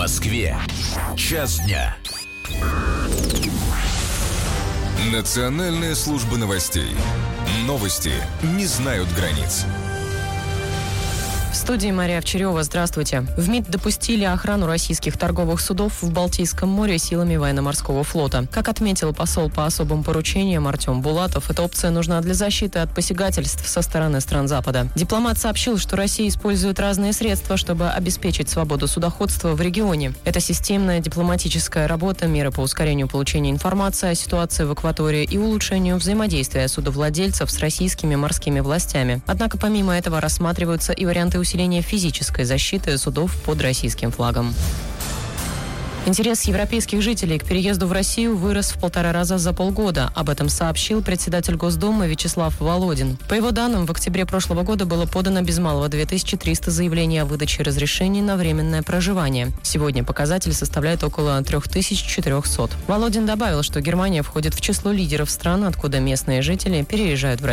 Москве. Час дня. Национальная служба новостей. Новости не знают границ. В студии Мария Овчарева. Здравствуйте. В МИД допустили охрану российских торговых судов в Балтийском море силами военно-морского флота. Как отметил посол по особым поручениям Артем Булатов, эта опция нужна для защиты от посягательств со стороны стран Запада. Дипломат сообщил, что Россия использует разные средства, чтобы обеспечить свободу судоходства в регионе. Это системная дипломатическая работа, меры по ускорению получения информации о ситуации в акватории и улучшению взаимодействия судовладельцев с российскими морскими властями. Однако помимо этого рассматриваются и варианты усиления физической защиты судов под российским флагом. Интерес европейских жителей к переезду в Россию вырос в 1,5 раза за полгода. Об этом сообщил председатель Госдумы Вячеслав Володин. По его данным, в октябре прошлого года было подано без малого 2300 заявлений о выдаче разрешений на временное проживание. Сегодня показатель составляет около 3400. Володин добавил, что Германия входит в число лидеров стран, откуда местные жители переезжают в Россию.